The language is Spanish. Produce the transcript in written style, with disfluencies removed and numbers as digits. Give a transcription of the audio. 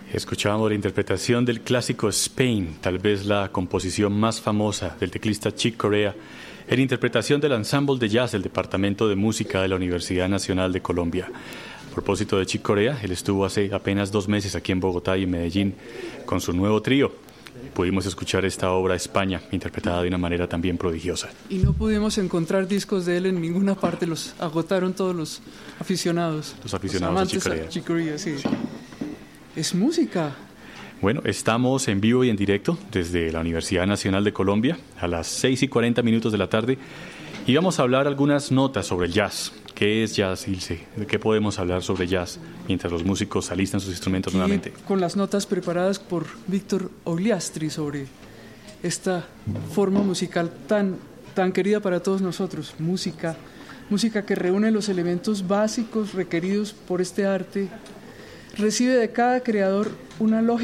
Escuchábamos la interpretación del clásico Spain, tal vez la composición más famosa del teclista Chick Corea, en interpretación del ensemble de jazz del Departamento de Música de la Universidad Nacional de Colombia. A propósito de Chick Corea, él estuvo hace apenas 2 meses aquí en Bogotá y en Medellín con su nuevo trío. Pudimos escuchar esta obra España, interpretada de una manera también prodigiosa. Y no pudimos encontrar discos de él en ninguna parte, los agotaron todos los aficionados. Los aficionados a Chick Corea, sí. Es música. Bueno, estamos en vivo y en directo desde la Universidad Nacional de Colombia a las 6:40 de la tarde y vamos a hablar algunas notas sobre el jazz. ¿Qué es jazz, Ilse? ¿De qué podemos hablar sobre jazz mientras los músicos alistan sus instrumentos nuevamente? Con las notas preparadas por Víctor Ogliastri sobre esta forma musical tan querida para todos nosotros. Música que reúne los elementos básicos requeridos por este arte. Recibe de cada creador una lógica